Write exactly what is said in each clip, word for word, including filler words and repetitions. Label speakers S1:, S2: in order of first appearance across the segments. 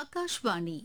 S1: ஆகாஷ்வாணி.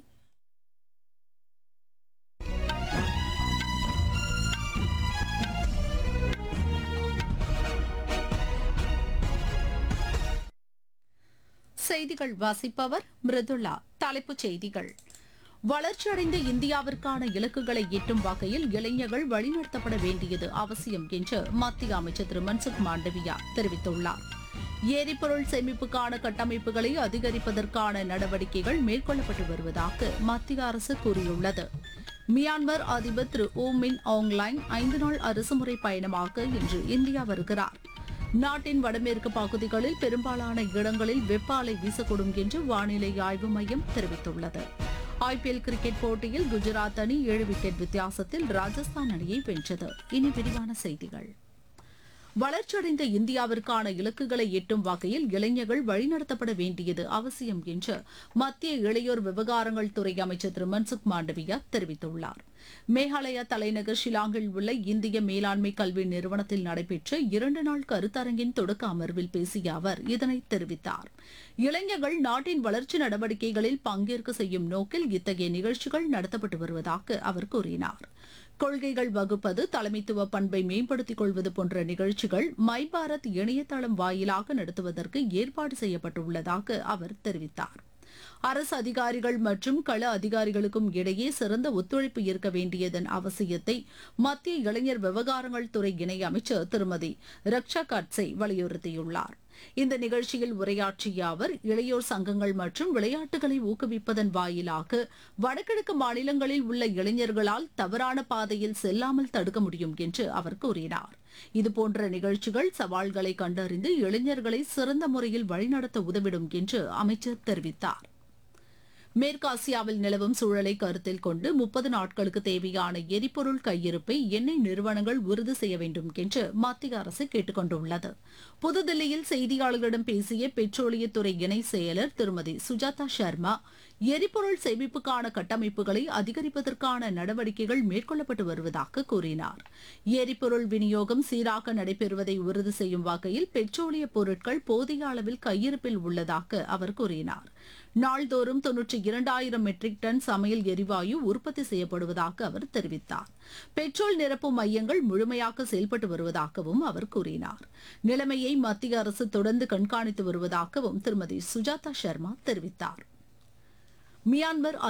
S1: செய்திகள் வாசிப்பவர் மிருதுளா. தலைப்புச் செய்திகள்: வளர்ச்சியடைந்த இந்தியாவிற்கான இலக்குகளை எட்டும் வகையில் இளைஞர்கள் வழிநடத்தப்பட வேண்டியது அவசியம் என்று மத்திய அமைச்சர் திரு மன்சுக் மாண்டவியா தெரிவித்துள்ளார். எரிபொருள் சேமிப்புக்கான கட்டமைப்புகளை அதிகரிப்பதற்கான நடவடிக்கைகள் மேற்கொள்ளப்பட்டு வருவதாக மத்திய அரசு கூறியுள்ளது. மியான்மர் அதிபர் திரு ஊ மின் ஆங்லைன் ஐந்து நாள் அரசுமுறை பயணமாக இன்று இந்தியா வருகிறார். நாட்டின் வடமேற்கு பகுதிகளில் பெரும்பாலான இடங்களில் வெப்ப அலை வீசக்கூடும் என்று வானிலை ஆய்வு மையம் தெரிவித்துள்ளது. ஐ பி எல் கிரிக்கெட் போட்டியில் குஜராத் அணி ஏழு விக்கெட் வித்தியாசத்தில் ராஜஸ்தான் அணியை வென்றது. இனி விரிவான செய்திகள். வளர்ச்சியடைந்த இந்தியாவிற்கான இலக்குகளை எட்டும் வகையில் இளைஞர்கள் வழிநடத்தப்பட வேண்டியது அவசியம் என்று மத்திய இளையோர் விவகாரங்கள் துறை அமைச்சர் திரு மன்சுக் மாண்டவியா தெரிவித்துள்ளார். மேகாலயா தலைநகர் ஷிலாங்கில் உள்ள இந்திய மேலாண்மை கல்வி நிறுவனத்தில் நடைபெற்ற இரண்டு நாள் கருத்தரங்கின் தொடக்க அமர்வில் பேசிய அவர் இதனை தெரிவித்தார். இளைஞர்கள் நாட்டின் வளர்ச்சி நடவடிக்கைகளில் பங்கேற்க செய்யும் நோக்கில் இத்தகைய நிகழ்ச்சிகள் நடத்தப்பட்டு வருவதாக அவர் கூறினார். கொள்கைகள் வகுப்பது, தலைமைத்துவ பண்பை மேம்படுத்திக் கொள்வது போன்ற நிகழ்ச்சிகள் மை பாரத் இணையதளம் வாயிலாக நடத்துவதற்கு ஏற்பாடு செய்யப்பட்டுள்ளதாக அவர் தெரிவித்தார். அரசு அதிகாரிகள் மற்றும் கள அதிகாரிகளுக்கும் இடையே சிறந்த ஒத்துழைப்பு இருக்க வேண்டியதன் அவசியத்தை மத்திய இளைஞர் விவகாரங்கள் துறை இணை அமைச்சர் திருமதி ரக்ஷா கட்சே வலியுறுத்தியுள்ளார். இந்த நிகழ்ச்சியில் உரையாற்றிய அவர், இளையோர் சங்கங்கள் மற்றும் விளையாட்டுகளை ஊக்குவிப்பதன் வாயிலாக வடகிழக்கு மாநிலங்களில் உள்ள இளைஞர்களால் தவறான பாதையில் செல்லாமல் தடுக்க முடியும் என்று அவர் கூறினார். இதுபோன்ற நிகழ்ச்சிகள் சவால்களை கண்டறிந்து இளைஞர்களை சிறந்த முறையில் வழிநடத்த உதவிடும் என்று அமைச்சர் தெரிவித்தார். மேற்காசியாவில் நிலவும் சூழலை கருத்தில் கொண்டு முப்பது நாட்களுக்கு தேவையான எரிபொருள் கையிருப்பை எண்ணெய் நிறுவனங்கள் உறுதி செய்ய வேண்டும் என்று மத்திய அரசு கேட்டுக் கொண்டுள்ளது. புதுதில்லியில் செய்தியாளர்களிடம் பேசிய பெட்ரோலியத்துறை இணை செயலர் திருமதி சுஜாதா சர்மா, எரிபொருள் சேமிப்புக்கான கட்டமைப்புகளை அதிகரிப்பதற்கான நடவடிக்கைகள் மேற்கொள்ளப்பட்டு வருவதாக கூறினார். எரிபொருள் விநியோகம் சீராக நடைபெறுவதை உறுதி செய்யும் வகையில் பெட்ரோலிய பொருட்கள் போதிய அளவில் கையிருப்பில் உள்ளதாக அவர் கூறினார். நாள்தோறும் தொன்னூற்றி இரண்டாயிரம் மெட்ரிக் டன் சமையல் எரிவாயு உற்பத்தி செய்யப்படுவதாக அவர் தெரிவித்தார். பெட்ரோல் நிரப்பும் மையங்கள் முழுமையாக செயல்பட்டு வருவதாகவும் அவர் கூறினார். நிலைமையை மத்திய அரசு தொடர்ந்து கண்காணித்து வருவதாகவும் திருமதி சுஜாதா சர்மா தெரிவித்தார். மியான்மர்